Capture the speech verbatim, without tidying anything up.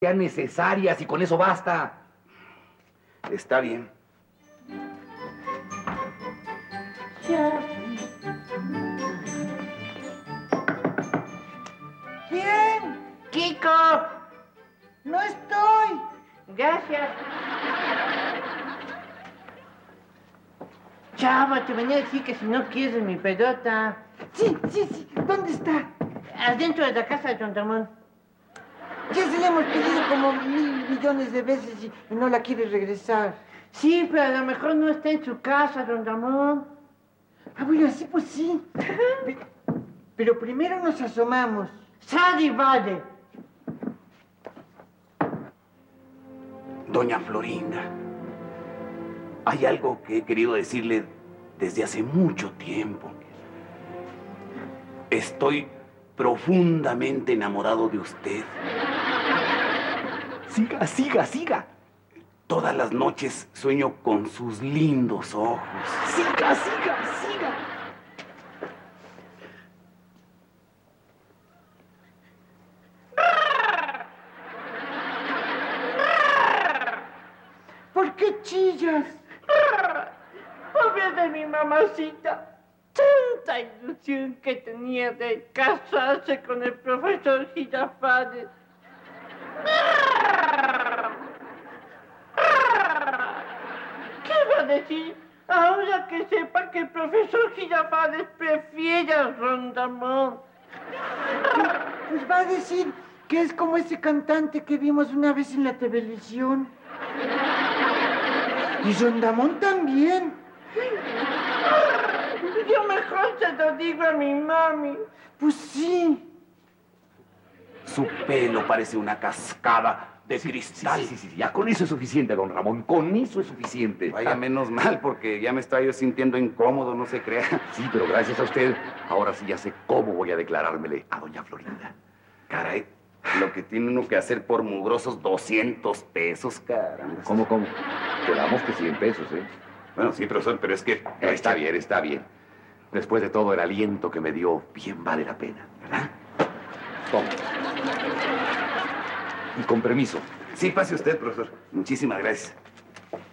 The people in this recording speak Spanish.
sean necesarias y con eso basta. Está bien. ¿Quién? ¡Kiko! No estoy. Gracias. Chava, te venía a decir que si no quieres mi pelota. Sí, sí, sí. ¿Dónde está? Adentro de la casa de Don Ramón. Ya se le hemos pedido como mil millones de veces y, y no la quiere regresar. Sí, pero a lo mejor no está en su casa, Don Ramón. Ah, bueno, así pues sí. Pero, pero primero nos asomamos. ¡Sal y vale! Doña Florinda, hay algo que he querido decirle desde hace mucho tiempo. Estoy profundamente enamorado de usted. Siga, siga, siga. Todas las noches sueño con sus lindos ojos. Siga, siga, siga. ¿Por qué chillas? Pobre de mi mamacita. Tanta ilusión que tenía de casarse con el profesor Girafales. ¿Qué va a decir ahora que sepa que el profesor Girafales prefiere a Rondamón? Pues va a decir que es como ese cantante que vimos una vez en la televisión. Y Rondamón también. Yo mejor se lo digo a mi mami. Pues sí. Su pelo parece una cascada de Sí, cristal. Sí, sí, sí, sí, ya con eso es suficiente, don Ramón. Con eso es suficiente. Vaya, menos mal, porque ya me estaba yo sintiendo incómodo, no se crea. Sí, pero gracias a usted, ahora sí ya sé cómo voy a declarármele a doña Florinda. Caray, lo que tiene uno que hacer por mugrosos doscientos pesos, caramba. ¿Cómo, cómo? Quedamos que cien pesos, ¿eh? Bueno, sí, profesor, pero es que... Está bien, está bien. Después de todo el aliento que me dio, bien vale la pena, ¿verdad? Toma. Y con permiso. Sí, pase usted, profesor. Muchísimas gracias.